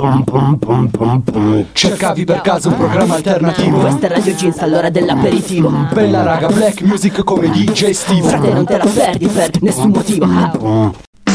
Cercavi per caso un programma alternativo? Questa è Radio Jeans all'ora dell'aperitivo. Bella raga, black music come DJ Steve. Frate, non te la perdi per nessun motivo.